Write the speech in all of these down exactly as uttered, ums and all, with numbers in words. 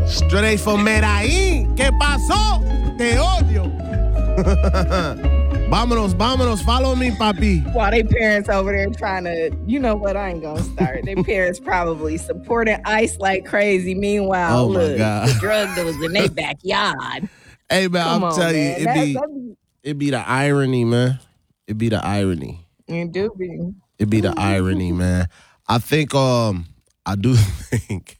Straight from Medellín. ¿Qué pasó? Te odio. Vámonos, vámonos. Follow me, papi. While they parents over there trying to, you know what, I ain't gonna start. Their parents probably supporting ICE like crazy. Meanwhile, Oh, my look, God. the drug dealers in their backyard. Hey, man, Come I'm on, telling you, man. it That- be, that be- it be the irony, man. It be the irony. It do be. It be the irony, man. I think, um, I do think.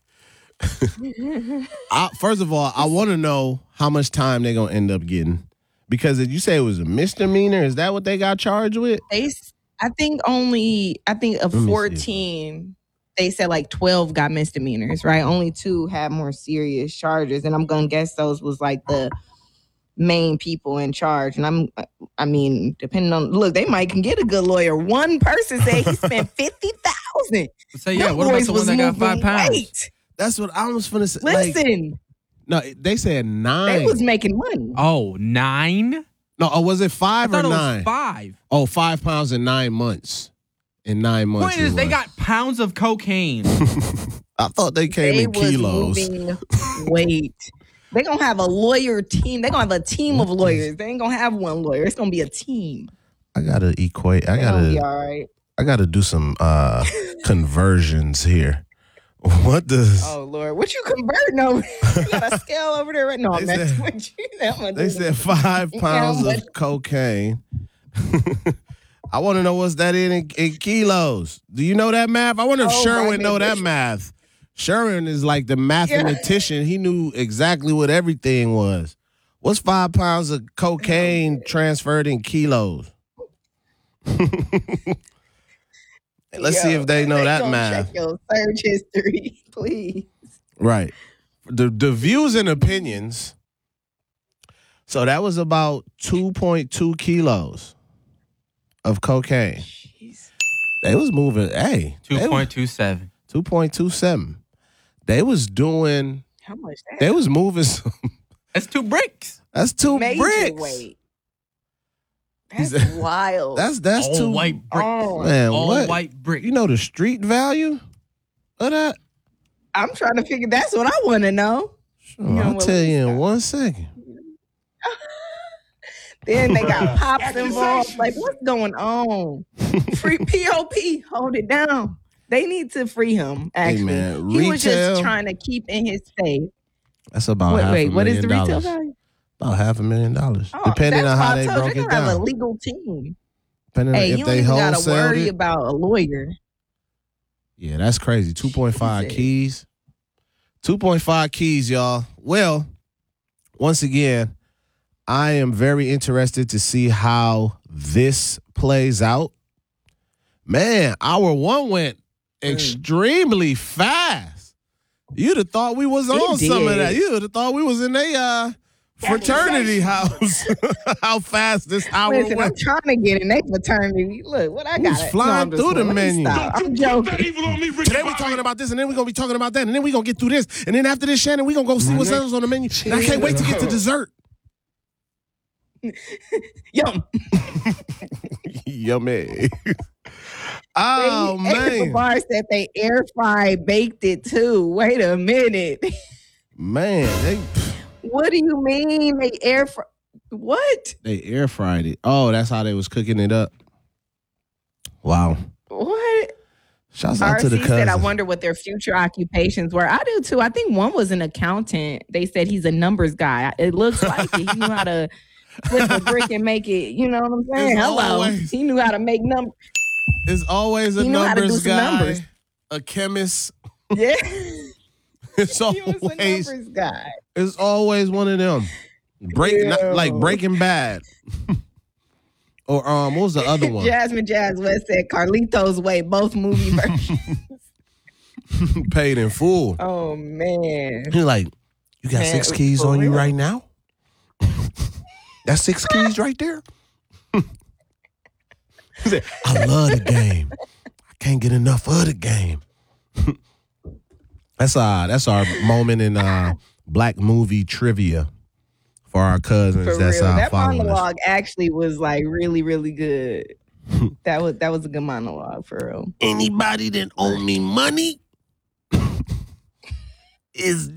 I, first of all, I want to know how much time they're gonna end up getting, because did you say it was a misdemeanor? Is that what they got charged with? They, s- I think only, I think of Let me see. fourteen, they said like twelve got misdemeanors, right? Only two had more serious charges. And I'm going to guess those was like the main people in charge. And I'm, I mean, depending on, look, they might can get a good lawyer. One person said he spent fifty thousand. So yeah, what about the one that got five pounds? Weight. That's what I was finna say. Like, Listen, no, they said nine. they was making money. Oh, nine? no, or was it I five thought or it was nine? five. Oh, five pounds in nine months. In nine months. Point is, it they was. got pounds of cocaine. I thought they came They in was kilos. moving weight. They gonna have a lawyer team. They gonna have a team of lawyers. They ain't gonna have one lawyer. It's gonna be a team. I gotta equate. I They gonna be gotta. all right. I gotta do some uh conversions here. What does? Oh Lord, what you converting over? You got a scale over there right now. They Man, said- what you, I'm gonna They do said this. five Yeah, pounds but- of cocaine. I want to know what's that in, in in kilos. Do you know that math? I wonder if Oh, Sherwin right, know man. that math. Sherwin is like the mathematician. He knew exactly what everything was. What's five pounds of cocaine transferred in kilos? Let's see Yo, if they know that gonna math. Check your search history, please. Right. The the views and opinions. So that was about two point two kilos of cocaine. Jeez. They was moving, hey. two point two seven. two point two seven. They was doing, How much that? they was moving some, That's two bricks. that's two Major bricks. weight. He's- That's wild. That's that's All two. white bricks. Oh, Man, All what? white bricks. You know the street value of that? I'm trying to figure. That's what I want to know. Sure, You know I'll what, tell we you in start. one second. Then they got pops involved. Like, what's going on? Free P O P, hold it down. They need to free him. Actually, Hey, man, he was retail- just trying to keep in his safe. That's about Wait, half wait, a what is million the retail dollars. value? About half a million dollars, Oh, depending that's on how why I they told broke you, it they have a down. legal team. Depending Hey, on you if don't they even gotta wholesaled worry it. about a lawyer. Yeah, that's crazy. two point five Jesus. keys. two point five keys, y'all. Well, once again, I am very interested to see how this plays out. Man, hour one went extremely fast. You'd have thought we was on It some of did. that. You'd have thought we was in a uh, fraternity house. How fast this hour Listen, I'm went. trying to get in that fraternity. Look, what I We got. was flying through the menu. I'm joking. Today we're talking about this, and then we're going to be talking about that, and then we're going to get through this. And then after this, Shannon, we're going to go see what's else on the menu. And I can't wait to get to dessert. Yum. Yummy. Oh, They- Ava man. Bar said they air fry baked it too. Wait a minute. Man, they, What do you mean they air fry? What? they air fried it. Oh, that's how they was cooking it up. Wow. What? Shouts out R to the C said, I cousins. wonder what their future occupations were. I do too. I think one was an accountant. They said he's a numbers guy. It looks like it. He knew how to flip a brick and make it. You know what I'm saying? It's Hello. always- He knew how to make numbers. It's always a He knew how to do numbers some guy, numbers. a chemist. Yeah. It's He was a always, numbers guy. it's always one of them. Break, Yeah. not, like Breaking Bad. Or um, what was the other one? Jasmine Jazz West said Carlitos Way, both movie versions. Paid in full. Oh man. He's like, you got Man, six keys for on you real. right now? That's six keys right there? He said, I love the game. I can't get enough of the game. That's uh that's our moment in uh black movie trivia for our cousins. For That's real. uh, That following us. monologue actually was like really, really good. that was that was a good monologue for real. Anybody that owe me money is